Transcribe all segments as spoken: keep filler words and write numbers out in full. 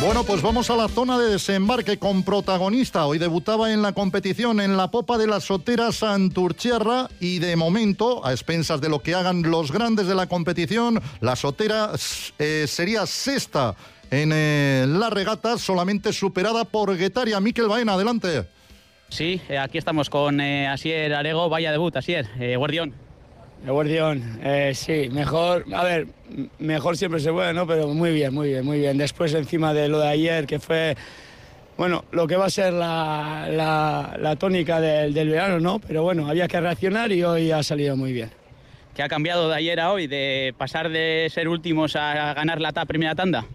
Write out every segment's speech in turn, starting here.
Bueno, pues vamos a la zona de desembarque con protagonista. Hoy debutaba en la competición en la popa de la Sotera Santurchiarra y de momento, a expensas de lo que hagan los grandes de la competición, la Sotera eh, sería sexta en eh, la regata, solamente superada por Guetaria. Mikel Baena, adelante. Sí, eh, aquí estamos con eh, Asier Arego. Vaya debut, Asier. Eh, Guardión. El Guardión, eh, sí, mejor, a ver, mejor siempre se puede, ¿no? Pero muy bien, muy bien, muy bien. Después encima de lo de ayer, que fue, bueno, lo que va a ser la, la, la tónica del, del verano, ¿no? Pero bueno, había que reaccionar y hoy ha salido muy bien. ¿Qué ha cambiado de ayer a hoy, de pasar de ser últimos a ganar la ta primera tanda?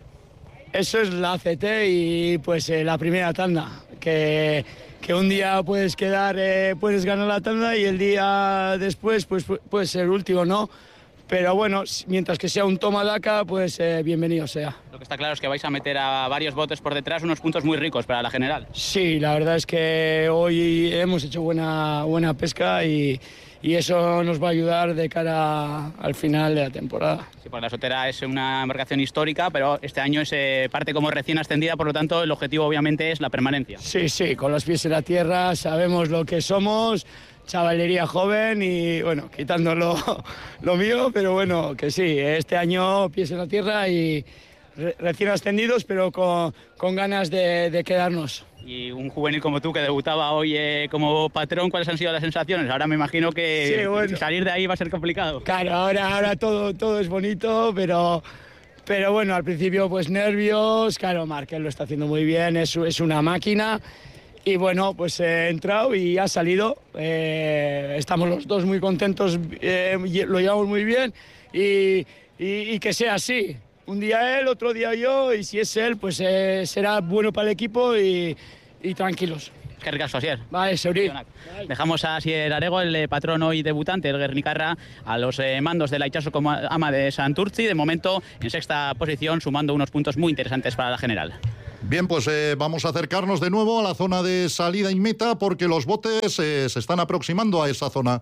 Eso es la A C T y pues eh, la primera tanda, que... que un día puedes quedar, eh, puedes ganar la tanda y el día después pues puedes ser último, ¿no? Pero bueno, mientras que sea un toma daca, pues eh, bienvenido sea. Lo que está claro es que vais a meter a varios botes por detrás, unos puntos muy ricos para la general. Sí, la verdad es que hoy hemos hecho buena, buena pesca y, y eso nos va a ayudar de cara al final de la temporada. Sí, pues la Sotera es una embarcación histórica, pero este año es eh, parte como recién ascendida, por lo tanto el objetivo obviamente es la permanencia. Sí, sí, con los pies en la tierra, sabemos lo que somos, chavalería joven y bueno, quitando lo, lo mío, pero bueno, que sí, este año pies en la tierra y re, recién ascendidos, pero con, con ganas de, de quedarnos. Y un juvenil como tú que debutaba hoy eh, como patrón, ¿cuáles han sido las sensaciones? Ahora me imagino que sí, bueno, salir de ahí va a ser complicado. Claro, ahora, ahora todo, todo es bonito, pero, pero bueno, al principio pues nervios, claro, Markel lo está haciendo muy bien, es, es una máquina y bueno, pues he entrado y ha salido, eh, estamos los dos muy contentos, eh, lo llevamos muy bien y, y, y que sea así. Un día él, otro día yo, y si es él, pues eh, será bueno para el equipo y, y tranquilos. Qué ricasco, Asier. Vale, Seuri. Dejamos a Asier Arego, el eh, patrón hoy debutante, el Guernicarra, a los eh, mandos de la Itxaso como ama de Santurtzi, de momento en sexta posición, sumando unos puntos muy interesantes para la general. Bien, pues eh, vamos a acercarnos de nuevo a la zona de salida y meta porque los botes eh, se están aproximando a esa zona.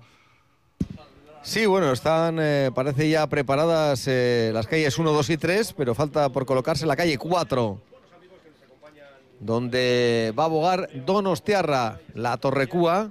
Sí, bueno, están, eh, parece ya preparadas eh, las calles uno, dos y tres, pero falta por colocarse la calle cuatro, donde va a bogar Donostiarra, la Torrecúa.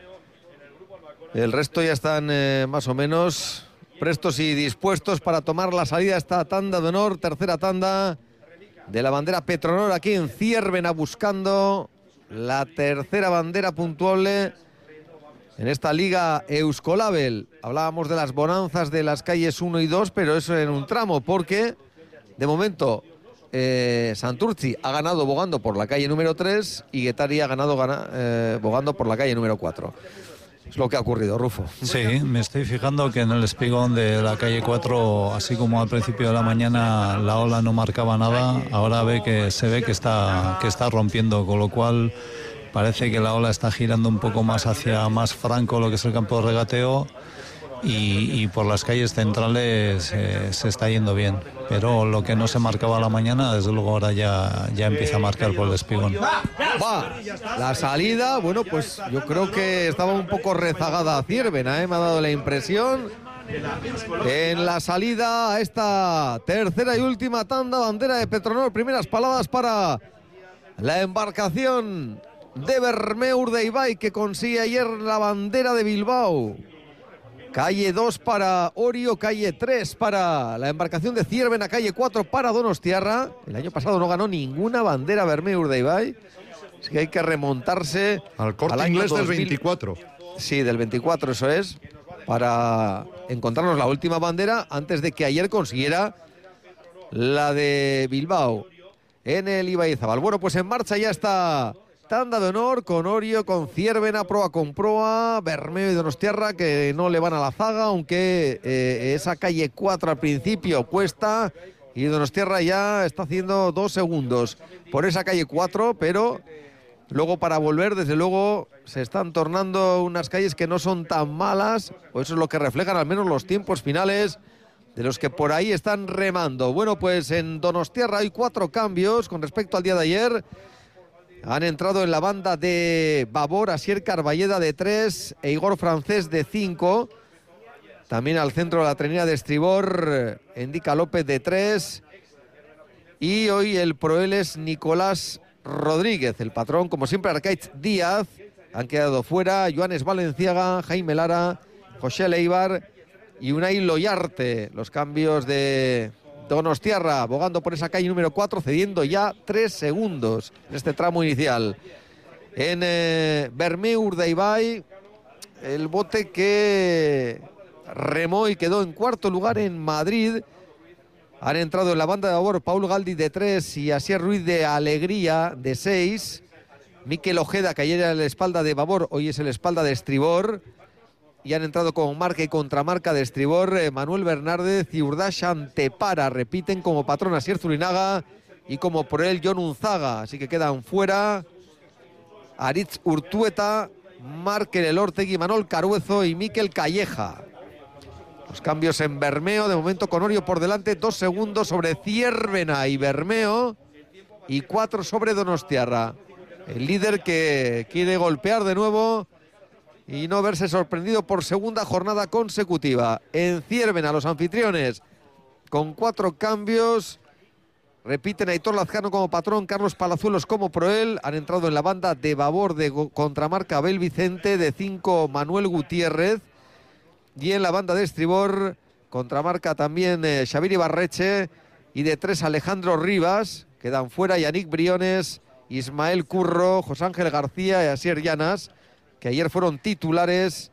El resto ya están eh, más o menos prestos y dispuestos para tomar la salida a esta tanda de honor, tercera tanda de la bandera Petronor aquí en Ciervena, buscando la tercera bandera puntuable en esta liga Euskolabel. Hablábamos de las bonanzas de las calles uno y dos, pero eso en un tramo, porque de momento eh, Santurtzi ha ganado bogando por la calle número tres y Guetaria ha ganado gana, eh, bogando por la calle número cuatro. Es lo que ha ocurrido, Rufo. Sí, me estoy fijando que en el espigón de la calle cuatro, así como al principio de la mañana la ola no marcaba nada, ahora ve que se ve que está, que está rompiendo, con lo cual parece que la ola está girando un poco más hacia más franco lo que es el campo de regateo y, y por las calles centrales eh, se está yendo bien. Pero lo que no se marcaba a la mañana, desde luego ahora ya, ya empieza a marcar por el espigón. Va, la salida, bueno, pues yo creo que estaba un poco rezagada Ciervena, ¿eh? Me ha dado la impresión. En la salida a esta tercera y última tanda, bandera de Petronor, primeras palabras para la embarcación de Bermeur de Ibai, que consigue ayer la bandera de Bilbao. Calle dos para Orio, calle tres para la embarcación de Ciervena, calle cuatro para Donostiarra. El año pasado no ganó ninguna bandera Bermeur de Ibai, así que hay que remontarse al Corte al Inglés año del veinticuatro. Sí, del veinticuatro, eso es, para encontrarnos la última bandera antes de que ayer consiguiera la de Bilbao en el Ibaizábal. Bueno, pues en marcha ya está tanda de honor con Orio, con Ciervena, proa con proa, Bermeo y Donostiarra, que no le van a la zaga, aunque eh, esa calle cuatro al principio cuesta y Donostiarra ya está haciendo dos segundos por esa calle cuatro, pero luego para volver, desde luego, se están tornando unas calles que no son tan malas, o eso es lo que reflejan al menos los tiempos finales de los que por ahí están remando. Bueno, pues en Donostiarra hay cuatro cambios con respecto al día de ayer. Han entrado en la banda de Babor Asier Carballeda de tres e Igor Francés de cinco. También al centro de la trinera de estribor Endica López de tres. Y hoy el proel es Nicolás Rodríguez. El patrón, como siempre, Arcaiz Díaz. Han quedado fuera Joanes Valenciaga, Jaime Lara, José Leibar y Unai Loyarte. Los cambios de Donostiarra, bogando por esa calle número cuatro, cediendo ya tres segundos en este tramo inicial. En eh, Bermeo Urdaibai, el bote que remó y quedó en cuarto lugar en Madrid. Han entrado en la banda de babor Paul Galdi de tres y Asier Ruiz de Alegría de seis. Miquel Ojeda, que ayer era el espalda de babor, hoy es el espalda de estribor. Y han entrado con marca y contramarca de estribor eh, Manuel Bernárdez y Urdash Antepara. Repiten como patrón Asier Zurinaga y como por él Jon Unzaga. Así que quedan fuera Aritz Urtueta, Markel Elortegui, Manol Caruezo y Miquel Calleja. Los cambios en Bermeo, de momento con Orio por delante, dos segundos sobre Ciervena y Bermeo y cuatro sobre Donostiarra. El líder que quiere golpear de nuevo y no verse sorprendido por segunda jornada consecutiva. En Ciervena, los anfitriones con cuatro cambios. Repiten Aitor Lazcano como patrón, Carlos Palazuelos como proel. Han entrado en la banda de babor de contramarca Abel Vicente, de cinco Manuel Gutiérrez. Y en la banda de estribor, contramarca también eh, Xavier Ibarreche. Y de tres Alejandro Rivas. Quedan fuera Yannick Briones, Ismael Curro, José Ángel García y Asier Llanas, que ayer fueron titulares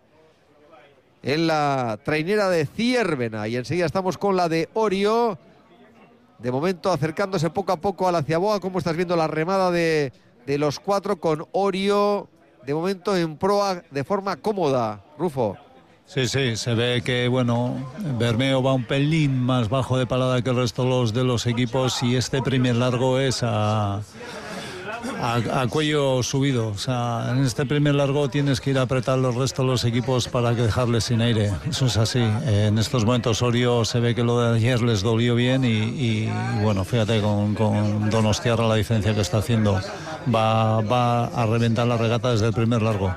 en la trainera de Ciervena. Y enseguida estamos con la de Orio. De momento acercándose poco a poco a la Ciaboga. ¿Cómo estás viendo la remada de, de los cuatro con Orio? De momento en proa de forma cómoda, Rufo. Sí, sí, se ve que, bueno, Bermeo va un pelín más bajo de palada que el resto de los, de los equipos y este primer largo es a... A, a cuello subido. O sea, en este primer largo tienes que ir a apretar los restos de los equipos para que dejarles sin aire. Eso es así. En estos momentos Orio se ve que lo de ayer les dolió bien y, y, y bueno, fíjate con, con Donostiarra la diferencia que está haciendo. Va, va a reventar la regata desde el primer largo.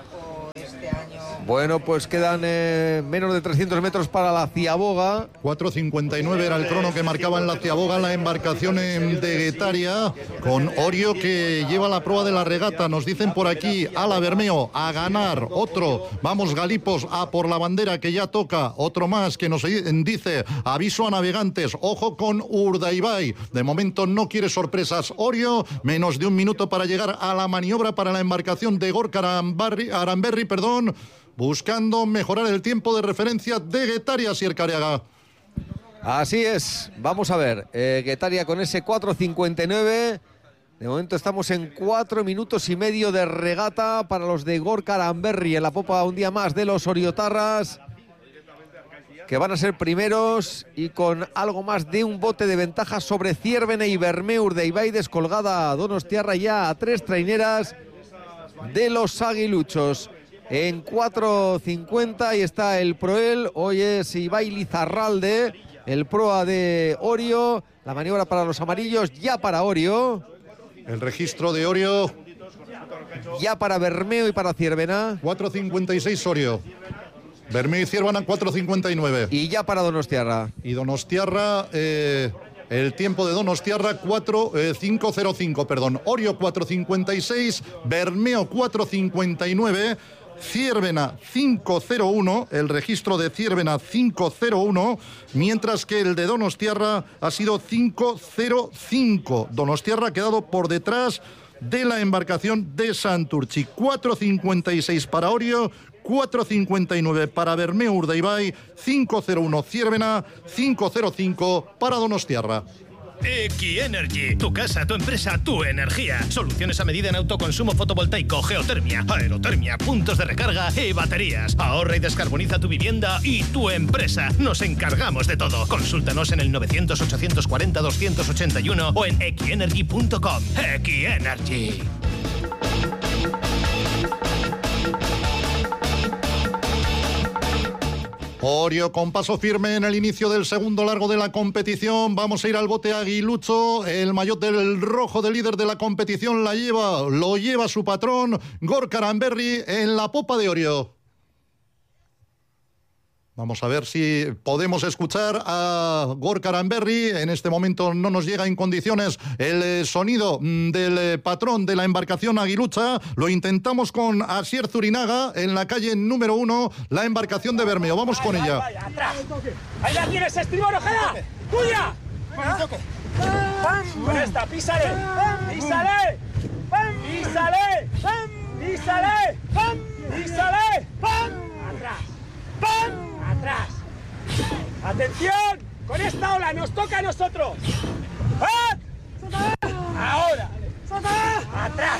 Bueno, pues quedan eh, menos de trescientos metros para la Ciaboga. cuatro cincuenta y nueve era el crono que marcaba en la Ciaboga la embarcación en de Guetaria, con Orio que lleva la proa de la regata. Nos dicen por aquí, ala Bermeo, a ganar. Otro, vamos Galipos, a por la bandera que ya toca. Otro más que nos dice, aviso a navegantes, ojo con Urdaibai. De momento no quiere sorpresas Orio, menos de un minuto para llegar a la maniobra para la embarcación de Gorka Aramberri, Aramberri, perdón, buscando mejorar el tiempo de referencia de Guetaria, Sier Careaga. Así es, vamos a ver, eh, Guetaria con ese cuatro cincuenta y nueve, de momento estamos en cuatro minutos y medio de regata para los de Gorka Aramberri en la popa un día más de los Oriotarras, que van a ser primeros y con algo más de un bote de ventaja sobre Ciervena y Bermeo Urdaibai, descolgada Donostiarra ya a tres traineras de los aguiluchos. En cuatro cincuenta y está el proel, hoy es Ibai Lizarralde, el proa de Orio, la maniobra para los amarillos, ya para Orio. El registro de Orio. Ya para Bermeo y para Ciervena. cuatro cincuenta y seis Orio. Bermeo y Ciervena cuatro cincuenta y nueve. Y ya para Donostiarra. Y Donostiarra, eh, el tiempo de Donostiarra cuatro cinco cero cinco, perdón. Orio cuatro cincuenta y seis, Bermeo cuatro cincuenta y nueve. Ciervena cinco cero uno, el registro de Ciervena cinco cero uno, mientras que el de Donostiarra ha sido cinco cero cinco. Donostiarra ha quedado por detrás de la embarcación de Santurtzi. cuatro cincuenta y seis para Orio, cuatro cincuenta y nueve para Bermeo Urdaibai, cinco cero uno Ciervena, cinco cero cinco para Donostiarra. Equi-Energy, tu casa, tu empresa, tu energía. Soluciones a medida en autoconsumo fotovoltaico, geotermia, aerotermia, puntos de recarga y baterías. Ahorra y descarboniza tu vivienda y tu empresa. Nos encargamos de todo. Consúltanos en el novecientos ochocientos cuarenta doscientos ochenta y uno o en equi-energy punto com. Equi-Energy. Orio con paso firme en el inicio del segundo largo de la competición. Vamos a ir al bote aguilucho. El maillot del rojo del líder de la competición la lleva, lo lleva su patrón, Gorka Aramberri, en la popa de Orio. Vamos a ver si podemos escuchar a Gorka Aranberri. En este momento no nos llega en condiciones el eh, sonido del eh, patrón de la embarcación Aguilucha. Lo intentamos con Asier Zurinaga en la calle número uno, la embarcación de Bermeo. Vamos con ella. Vaya, atrás. Ahí la tienes, estribor, Ojeda. ¡Tuya! Con esta, písale. Písale. Písale. Písale. Písale. Atrás. Atrás. Atención. Con esta ola nos toca a nosotros. Ahora. Atrás.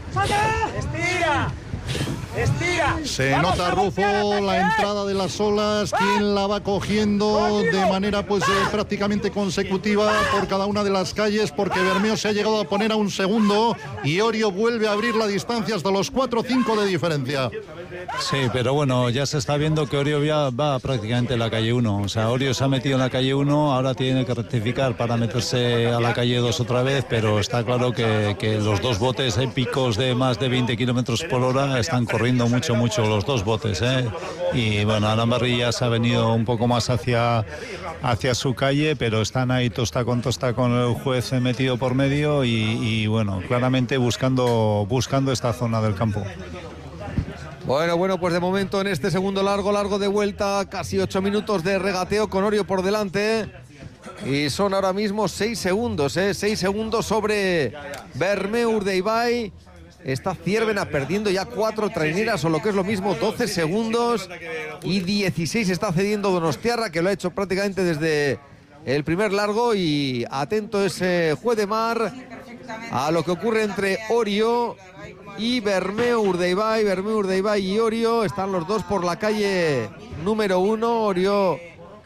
Estira. Estira. Se Vamos, nota, vamos, Rufo, ataque, la ¿eh? entrada de las olas, quien la va cogiendo de manera pues eh, prácticamente consecutiva por cada una de las calles, porque Bermeo se ha llegado a poner a un segundo y Orio vuelve a abrir la distancia hasta los cuatro o cinco de diferencia. Sí, pero bueno, ya se está viendo que Orio ya va prácticamente en la calle uno. O sea, Orio se ha metido en la calle uno, ahora tiene que rectificar para meterse a la calle dos otra vez, pero está claro que, que los dos botes en picos de más de veinte kilómetros por hora están corriendo mucho, mucho los dos botes, ¿eh? Y bueno, Aranberri ya se ha venido un poco más hacia, hacia su calle, pero están ahí tosta con tosta con el juez metido por medio y, y bueno, claramente buscando, buscando esta zona del campo. Bueno, bueno, pues de momento en este segundo largo, largo de vuelta, casi ocho minutos de regateo con Orio por delante. Y son ahora mismo seis segundos, ¿eh? seis segundos sobre Bermeo Urdaibai. Está Ciervena perdiendo ya cuatro traineras, o lo que es lo mismo, doce segundos. Y dieciséis está cediendo Donostiarra, que lo ha hecho prácticamente desde el primer largo. Y atento ese juez de mar a lo que ocurre entre Orio y Bermeo Urdaibai. Bermeo Urdaibai y Orio están los dos por la calle número uno. Orio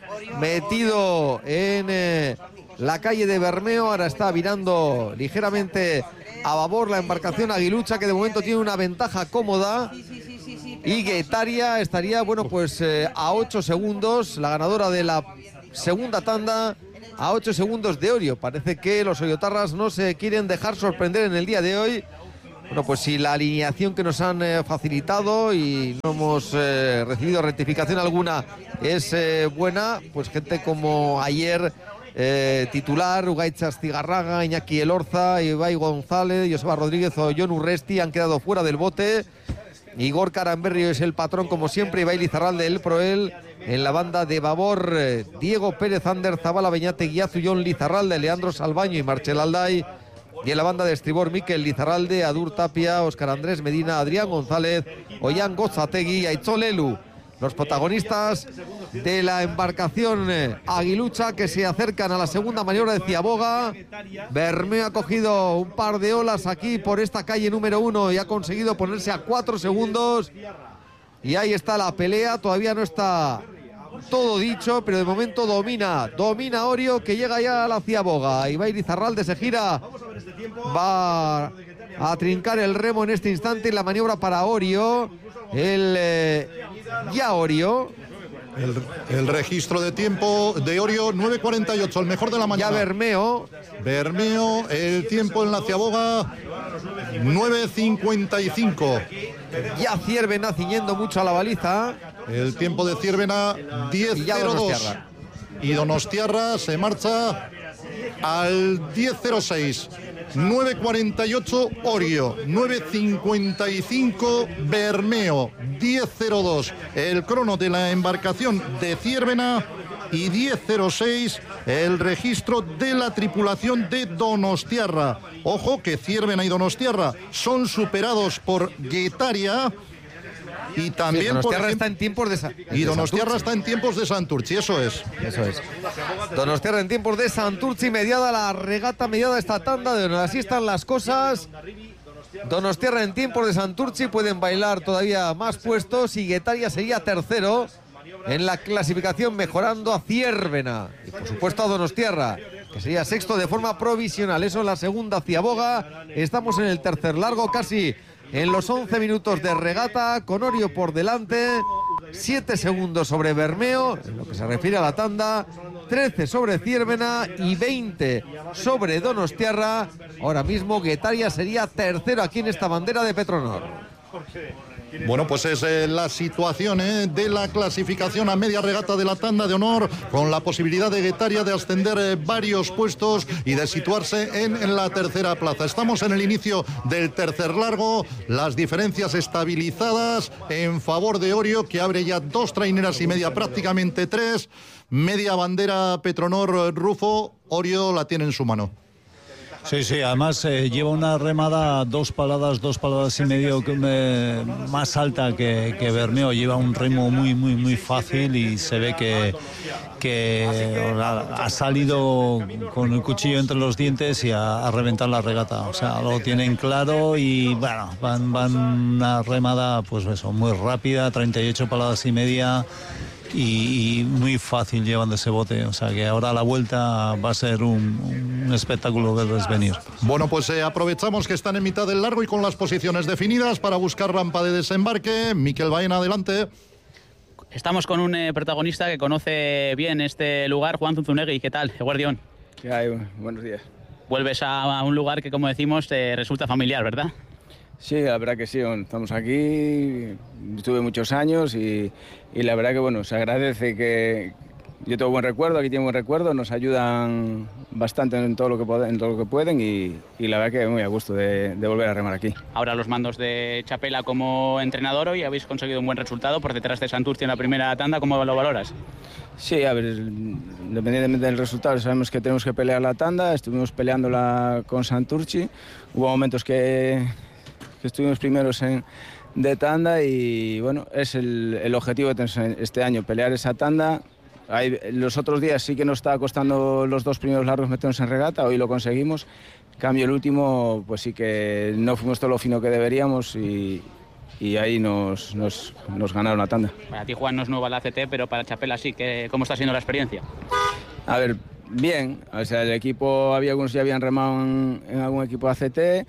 metido en eh, la calle de Bermeo, ahora está virando ligeramente a babor la embarcación Aguilucha, que de momento tiene una ventaja cómoda. Y Guetaria estaría, bueno, pues eh, a ocho segundos, la ganadora de la segunda tanda, a ocho segundos de Orio. Parece que los oriotarras no se quieren dejar sorprender en el día de hoy. Bueno, pues si la alineación que nos han eh, facilitado y no hemos eh, recibido rectificación alguna es eh, buena, pues gente como ayer eh, titular, Ugaitz Astigarraga, Iñaki Elorza, Ibai González, Joseba Rodríguez o Jon Urresti han quedado fuera del bote. Y Gorka Aranberri es el patrón como siempre, Ibai Lizarralde del Proel. En la banda de babor, eh, Diego Pérez, Ander Zabala, Beñate Guiazu, Jon Lizarralde, Leandro Salvaño y Marcel Alday. Y en la banda de estribor, Mikel Lizarralde, Adur Tapia, Óscar Andrés Medina, Adrián González, Ollán Gozategui y Aitzol Elu. Los protagonistas de la embarcación eh, Aguilucha, que se acercan a la segunda maniobra de Ciaboga. Bermeo ha cogido un par de olas aquí por esta calle número uno y ha conseguido ponerse a cuatro segundos. Y ahí está la pelea, todavía no está todo dicho, pero de momento domina, domina Orio, que llega ya a la Ciaboga. Ibai Lizarralde se gira, va a trincar el remo en este instante en la maniobra para Orio. El eh, ya Orio. El, el registro de tiempo de Orio, nueve cuarenta y ocho, el mejor de la mañana. Ya Bermeo. Bermeo, el tiempo en la Ciaboga, nueve cincuenta y cinco. Ya Ciervena ciñendo mucho a la baliza. El tiempo de Ciervena, diez cero dos. Y Donostiarra se marcha al diez cero seis. nueve cuarenta y ocho Orio, nueve cincuenta y cinco Bermeo, diez cero dos el crono de la embarcación de Ciervena y diez cero seis el registro de la tripulación de Donostiarra. Ojo que Ciervena y Donostiarra son superados por Guetaria. Y también, sí, Donostiarra por ejemplo, está en tiempos de Sa y Donostiarra está en tiempos de Santurchi, eso es. Eso es. Donostiarra en tiempos de Santurchi, mediada la regata, mediada esta tanda, de donde así están las cosas. Donostiarra en tiempos de Santurchi, pueden bailar todavía más puestos y Guetaria sería tercero en la clasificación, mejorando a Ciervena. Y por supuesto a Donostiarra, que sería sexto de forma provisional. Eso en la segunda Ciaboga. Estamos en el tercer largo, casi en los once minutos de regata, con Orio por delante, siete segundos sobre Bermeo, en lo que se refiere a la tanda, trece sobre Ciervena y veinte sobre Donostiarra. Ahora mismo Guetaria sería tercero aquí en esta bandera de Petronor. Bueno, pues es eh, la situación eh, de la clasificación a media regata de la tanda de honor, con la posibilidad de Guetaria de ascender eh, varios puestos y de situarse en, en la tercera plaza. Estamos en el inicio del tercer largo, las diferencias estabilizadas en favor de Orio, que abre ya dos traineras y media, prácticamente tres. Media bandera Petronor Rufo, Orio la tiene en su mano. Sí, sí, además eh, lleva una remada dos paladas, dos paladas y medio que me, más alta que, que Bermeo. Lleva un remo muy, muy, muy fácil y se ve que, que ha salido con el cuchillo entre los dientes y a, a reventar la regata. O sea, lo tienen claro y bueno, van, van una remada, pues eso, muy rápida, treinta y ocho paladas y media. Y, y muy fácil llevando ese bote, o sea que ahora la vuelta va a ser un, un espectáculo verles venir. Bueno, pues eh, aprovechamos que están en mitad del largo y con las posiciones definidas para buscar rampa de desembarque. Miquel Baena, adelante. Estamos con un eh, protagonista que conoce bien este lugar, Juan Zunzunegui. ¿Qué tal, Guardión? ¿Qué hay? Buenos días. Vuelves a, a un lugar que, como decimos, te resulta familiar, ¿verdad? Sí, la verdad que sí, estamos aquí, estuve muchos años y, y la verdad que bueno, se agradece que yo tengo buen recuerdo, aquí tengo buen recuerdo, nos ayudan bastante en todo lo que, pueden, en todo lo que pueden y, y la verdad que muy a gusto de, de volver a remar aquí. Ahora los mandos de Chapela como entrenador, hoy habéis conseguido un buen resultado por detrás de Santurce en la primera tanda, ¿cómo lo valoras? Sí, a ver, independientemente del resultado, sabemos que tenemos que pelear la tanda, estuvimos peleándola con Santurce, hubo momentos que... que estuvimos primeros en, de tanda y bueno, es el, el objetivo que tenemos este año, pelear esa tanda. Hay, los otros días sí que nos estaba costando los dos primeros largos meternos en regata, hoy lo conseguimos. En cambio el último, pues sí que no fuimos todo lo fino que deberíamos y, y ahí nos, nos, nos ganaron la tanda. Para ti, Juan, no es nueva la C T, pero para Chapela sí. ¿Qué, ¿Cómo está siendo la experiencia? A ver, bien, o sea, el equipo, había algunos que ya habían remado en, en algún equipo A C T.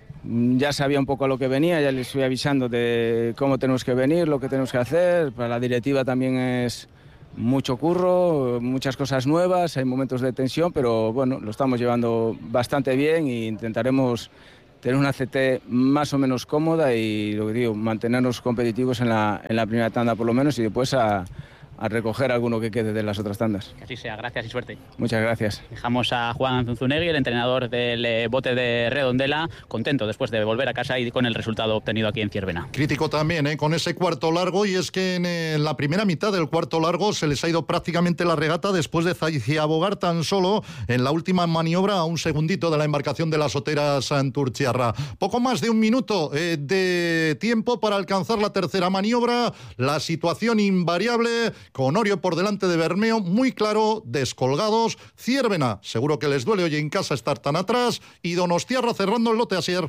Ya sabía un poco a lo que venía, ya les estoy avisando de cómo tenemos que venir, lo que tenemos que hacer. Para la directiva también es mucho curro, muchas cosas nuevas, hay momentos de tensión, pero bueno, lo estamos llevando bastante bien e intentaremos tener una C T más o menos cómoda y, lo que digo, mantenernos competitivos en la, en la primera tanda por lo menos y después a... a recoger alguno que quede de las otras tandas. Que así sea, gracias y suerte. Muchas gracias. Dejamos a Juan Zunzunegui, el entrenador del eh, bote de Redondela, contento después de volver a casa y con el resultado obtenido aquí en Ciervena. Crítico también, ¿eh? Con ese cuarto largo, y es que en, eh, la primera mitad del cuarto largo se les ha ido prácticamente la regata después de Zaiciabogar tan solo en la última maniobra a un segundito de la embarcación de la sotera Santurchiarra. Poco más de un minuto eh, de tiempo para alcanzar la tercera maniobra, la situación invariable, con Orio por delante de Bermeo, muy claro, descolgados. Ciervena, seguro que les duele hoy en casa estar tan atrás, y Donostiarra cerrando el lote Asier.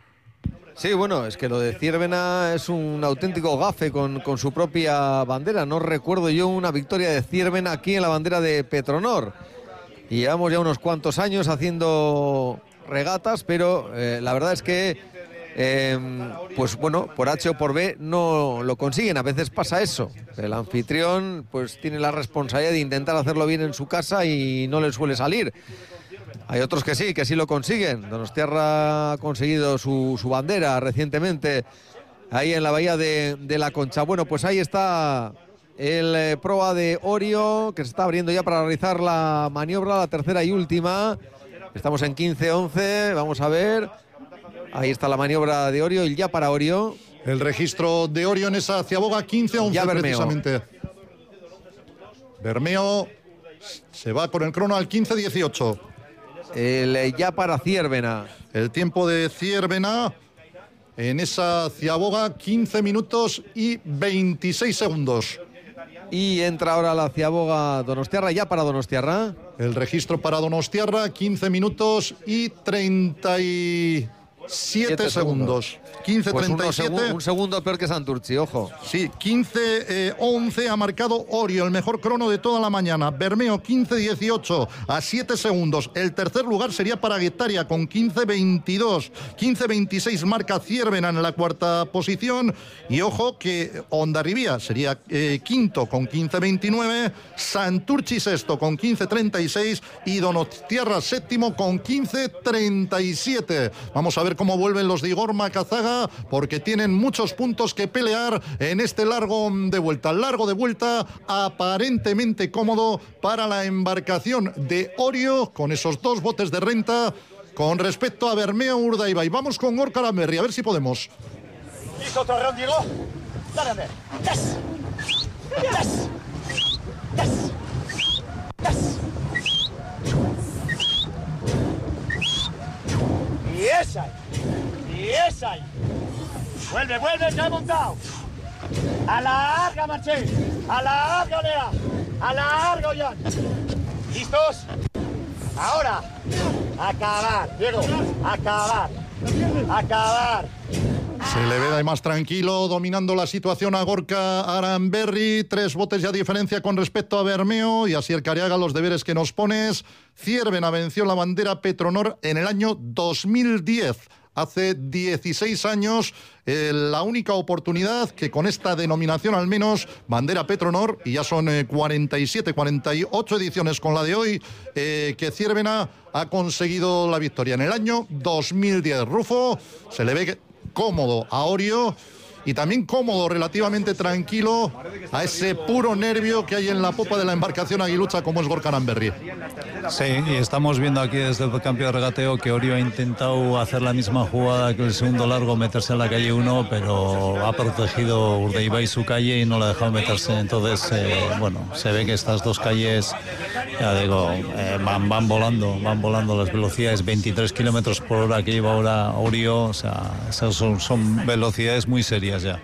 Sí, bueno, es que lo de Ciervena es un auténtico gafe con, con su propia bandera. No recuerdo yo una victoria de Ciervena aquí en la bandera de Petronor. Y llevamos ya unos cuantos años haciendo regatas, pero eh, la verdad es que Eh, pues bueno, por H o por B no lo consiguen. A veces pasa eso. El anfitrión pues tiene la responsabilidad de intentar hacerlo bien en su casa y no le suele salir. Hay otros que sí, que sí lo consiguen. Donostiarra ha conseguido su, su bandera recientemente ahí en la bahía de, de La Concha. Bueno, pues ahí está el eh, proa de Orio, que se está abriendo ya para realizar la maniobra, la tercera y última. Estamos en quince once, vamos a ver. Ahí está la maniobra de Orio y ya para Orio. El registro de Orio en esa Ciaboga, quince once precisamente. Bermeo se va con el crono al quince dieciocho. El ya para Ciervena. El tiempo de Ciervena en esa Ciaboga, quince minutos y veintiséis segundos. Y entra ahora la Ciaboga Donostiarra, ya para Donostiarra. El registro para Donostiarra, quince minutos y treinta y siete segundos. quince treinta y siete. Pues un segundo peor que Santurce, ojo. Sí, quince once ha marcado Orio, el mejor crono de toda la mañana. Bermeo quince dieciocho a siete segundos. El tercer lugar sería para Guetaria con quince veintidós. quince veintiséis marca Ciervena en la cuarta posición. Y ojo que Hondarribía sería eh, quinto con quince veintinueve. Santurce sexto con quince treinta y seis. Y Donostiarra séptimo con quince treinta y siete. Vamos a ver ver cómo vuelven los de Igor Macazaga, porque tienen muchos puntos que pelear en este largo de vuelta. Largo de vuelta aparentemente cómodo para la embarcación de Orio, con esos dos botes de renta con respecto a Bermeo Urdaibai. Vamos con Gorka Aranberri, a ver si podemos. ¿Listo otro round, Diego? Dale, Ander. Yes. Yes. Yes. Yes. Y esa. Y esa. Vuelve, vuelve, ya he montado. A la larga, Marché. A la larga, Olea. A la larga, Ollán. ¿Listos? Ahora. Acabar, Diego. Acabar. Acabar. Se le ve ahí más tranquilo, dominando la situación a Gorka Aranberri. Tres botes ya diferencia con respecto a Bermeo. Y Asier Careaga, los deberes que nos pones. Ciervena venció la bandera Petronor en el año dos mil diez. Hace dieciséis años, eh, la única oportunidad que con esta denominación al menos, bandera Petronor, y ya son eh, cuarenta y siete, cuarenta y ocho ediciones con la de hoy, eh, que Ciervena ha conseguido la victoria. En el año dos mil diez, Rufo, se le ve que cómodo a Orio y también cómodo, relativamente tranquilo, a ese puro nervio que hay en la popa de la embarcación aguilucha como es Gorka Aranberri. Sí, y estamos viendo aquí desde el cambio de regateo que Orio ha intentado hacer la misma jugada que el segundo largo, meterse en la calle uno, pero ha protegido Urdaibai su calle y no la ha dejado meterse. Entonces, eh, bueno, se ve que estas dos calles, ya digo, eh, van, van volando, van volando las velocidades, veintitrés kilómetros por hora que lleva ahora Orio, o sea, son, son velocidades muy serias ya.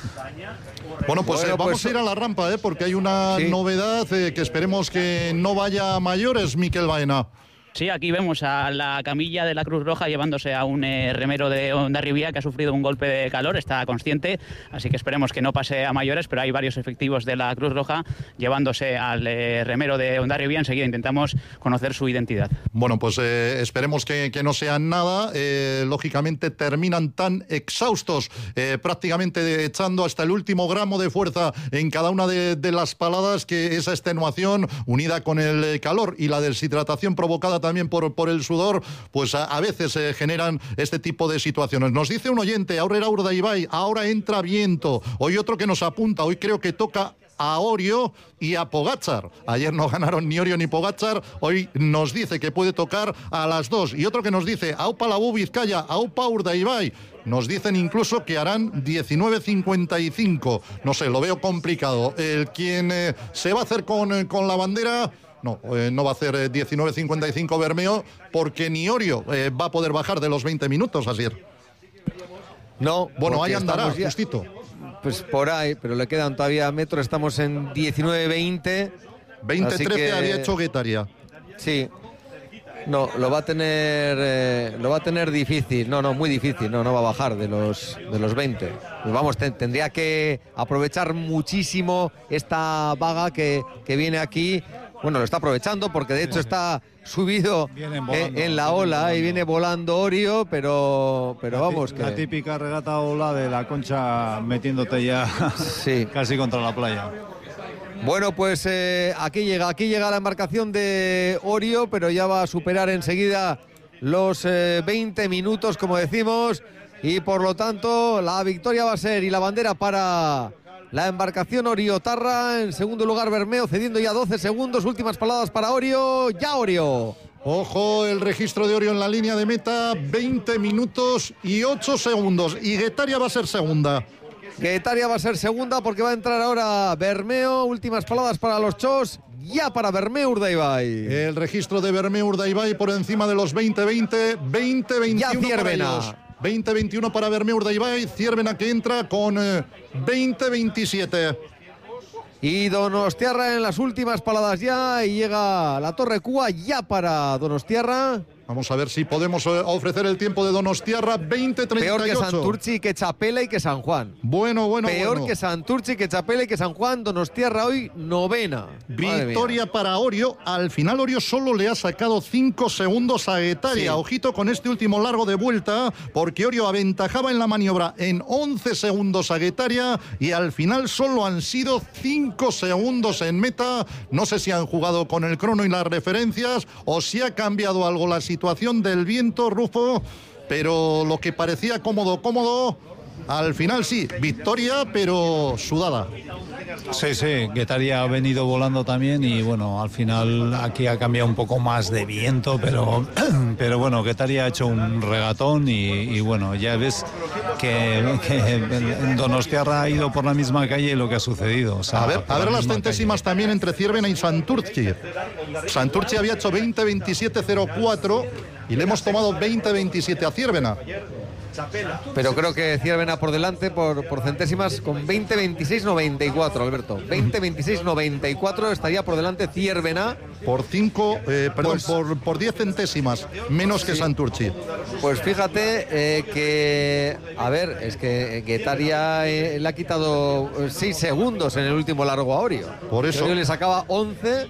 Bueno, pues bueno, eh, vamos pues, a ir a la rampa, ¿eh? Porque hay una sí. novedad eh, que esperemos que no vaya a mayores, Miquel Baena. Sí, aquí vemos a la camilla de la Cruz Roja llevándose a un eh, remero de Hondarribia que ha sufrido un golpe de calor, está consciente, así que esperemos que no pase a mayores, pero hay varios efectivos de la Cruz Roja llevándose al eh, remero de Hondarribia. Enseguida intentamos conocer su identidad. Bueno, pues eh, esperemos que, que no sean nada. Eh, lógicamente terminan tan exhaustos, eh, prácticamente echando hasta el último gramo de fuerza en cada una de, de las paladas, que esa extenuación unida con el calor y la deshidratación provocada también por, por el sudor, pues a, a veces se eh, generan este tipo de situaciones. Nos dice un oyente, Aurrera Urdaibai, ahora entra viento. Hoy otro que nos apunta, hoy creo que toca a Orio y a Pogačar. Ayer no ganaron ni Orio ni Pogačar, hoy nos dice que puede tocar a las dos. Y otro que nos dice, aupa Labú Vizcaya, aupa Urdaibai. Nos dicen incluso que harán diecinueve cincuenta y cinco. No sé, lo veo complicado. El quien eh, se va a hacer con, eh, con la bandera... No, eh, no va a hacer eh, diecinueve cincuenta y cinco Bermeo, porque ni Orio eh, va a poder bajar de los veinte minutos, Asier. No, bueno, ahí andará, ya, justito. Pues por ahí, pero le quedan todavía metros, estamos en diecinueve veinte. veinte trece que... había hecho Guetaria. Sí. No, lo va a tener eh, lo va a tener difícil, no, no, muy difícil, no, no va a bajar de los de los veinte. Pues vamos, te, tendría que aprovechar muchísimo esta vaga que, que viene aquí. Bueno, lo está aprovechando porque de hecho está subido volando, en, en la ola volando. Y viene volando Orio, pero, pero la vamos. Que... La típica regata ola de la Concha metiéndote ya sí. casi contra la playa. Bueno, pues eh, aquí llega, aquí llega la embarcación de Orio, pero ya va a superar enseguida los eh, veinte minutos, como decimos, y por lo tanto la victoria va a ser y la bandera para la embarcación Oriotarra. En segundo lugar Bermeo, cediendo ya doce segundos. Últimas palabras para Orio. Ya Orio. Ojo, el registro de Orio en la línea de meta, veinte minutos y ocho segundos. Y Guetaria va a ser segunda. Guetaria va a ser segunda porque va a entrar ahora Bermeo. Últimas palabras para los Chos. Ya para Bermeo Urdaibai. El registro de Bermeo Urdaibai por encima de los veinte veinte. veinte veintiuno para ellos. veinte veintiuno para Bermeo Urdaibai. Ciervena que entra con eh, veinte veintisiete. Y Donostiarra en las últimas paladas ya. Y llega la Torre Cúa ya para Donostiarra. Vamos a ver si podemos ofrecer el tiempo de Donostiarra. Veinte treinta y ocho. Peor que Santurtzi, que Chapela y que San Juan. Bueno, bueno, Peor bueno. que Santurtzi, que Chapela y que San Juan. Donostiarra hoy novena. Victoria para Orio. Al final Orio solo le ha sacado cinco segundos a Guetaria. Sí. Ojito con este último largo de vuelta, porque Orio aventajaba en la maniobra en once segundos a Guetaria y al final solo han sido cinco segundos en meta. No sé si han jugado con el crono y las referencias o si ha cambiado algo la situación situación del viento, Rufo, pero lo que parecía cómodo, cómodo, al final sí, victoria, pero sudada. Sí, sí, Guetaria ha venido volando también y bueno, al final aquí ha cambiado un poco más de viento, pero, pero bueno, Guetaria ha hecho un regatón y, y bueno, ya ves que, que Donostiarra ha ido por la misma calle y lo que ha sucedido. O sea, a ver, a ver las centésimas calle. También entre Ciervena y Santurchi. Santurchi había hecho veinte veintisiete cero cuatro y le hemos tomado veinte veintisiete a Ciervena. Pero creo que Ciervena por delante por, por centésimas con veinte veintiséis noventa y cuatro, Alberto. veinte veintiséis noventa y cuatro estaría por delante Ciervena. Por cinco, eh, perdón, Pues- por, por diez centésimas, menos que Sí. Santurchi. Pues fíjate eh, que, a ver, es que Guetaria eh, le ha quitado seis segundos en el último largo a Orio. Por eso. Orio le sacaba once.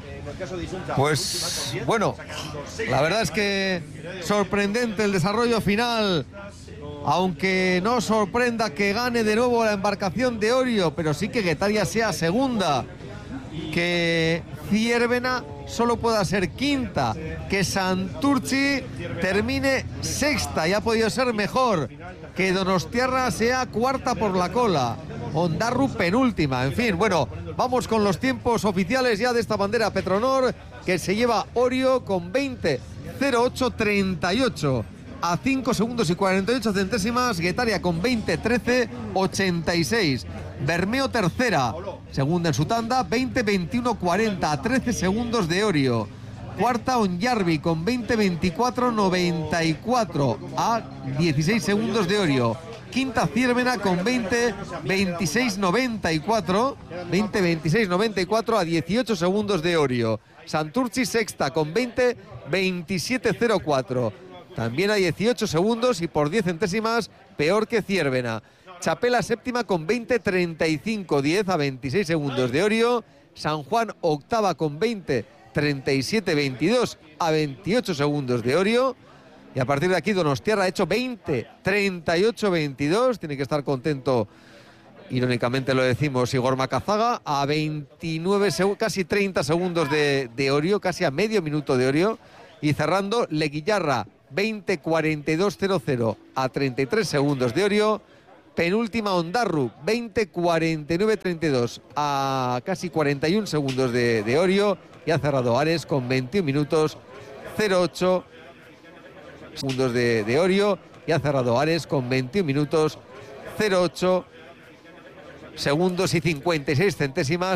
Pues bueno, la verdad es que sorprendente el desarrollo final, aunque no sorprenda que gane de nuevo la embarcación de Orio, pero sí que Guetaria sea segunda, que Ciervena solo pueda ser quinta, que Santurchi termine sexta y ha podido ser mejor, que Donostiarra sea cuarta por la cola, Ondarru penúltima, en fin, bueno, vamos con los tiempos oficiales ya de esta bandera Petronor, que se lleva Orio con veinte cero ocho treinta y ocho a cinco segundos y cuarenta y ocho centésimas, Guetaria con veinte trece ochenta y seis, Bermeo tercera, segunda en su tanda, veinte veintiuno cuarenta a trece segundos de Orio. Cuarta Onyarbi con veinte veinticuatro noventa y cuatro a dieciséis segundos de Orio. Quinta Ciervena con veinte veintiséis noventa y cuatro, veinte veintiséis noventa y cuatro a dieciocho segundos de Orio. Santurchi sexta con veinte veintisiete cero cuatro, también a dieciocho segundos y por diez centésimas peor que Ciervena. Chapela séptima con veinte treinta y cinco diez a veintiséis segundos de Orio. San Juan octava con veinte treinta y siete veintidós a veintiocho segundos de Orio. Y a partir de aquí Donostiarra ha hecho veinte treinta y ocho veintidós. Tiene que estar contento, irónicamente lo decimos, Igor Macazaga, a veintinueve, casi treinta segundos de, de Orio, casi a medio minuto de Orio. Y cerrando Leguillarra, veinte cuarenta y dos cero cero a treinta y tres segundos de Orio. Penúltima Ondarru, veinte cuarenta y nueve treinta y dos a casi cuarenta y un segundos de, de Orio. Y ha cerrado Ares con veintiún minutos cero ocho segundos de, de Orio. Y ha cerrado Ares con veintiún minutos cero ocho segundos y cincuenta y seis centésimas.